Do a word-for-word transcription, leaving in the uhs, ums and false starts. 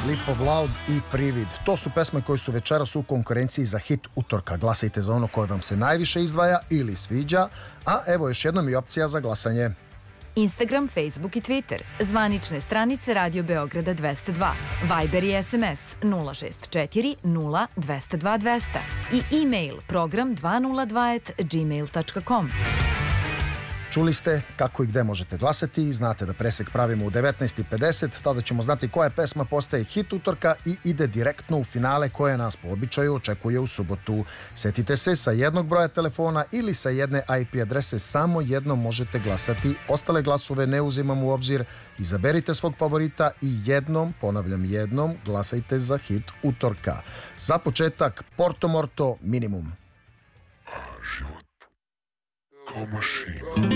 Sleep of Loud i Privid. To su pesme koje su večeras u konkurenciji za hit utorka. Glasajte za ono koje vam se najviše izdvaja ili sviđa, a evo još jednom i opcija za glasanje. Instagram, Facebook i Twitter. Zvanične stranice Radio Beograda dvesta dva. Viber i S M S nula šest četiri nula dvesta dva dvesta. I e-mail program dvesta dva at gmail tačka com. Čuli ste kako i gde možete glasati, znate da presek pravimo u devetnaest i pedeset, tada ćemo znati koja pesma postaje hit utorka i ide direktno u finale koje nas po običaju očekuje u subotu. Setite se, sa jednog broja telefona ili sa jedne I P adrese samo jednom možete glasati, ostale glasove ne uzimamo u obzir, izaberite svog favorita i jednom, ponavljam jednom, glasajte za hit utorka. Za početak Porto Morto Minimum. Život kao mašina.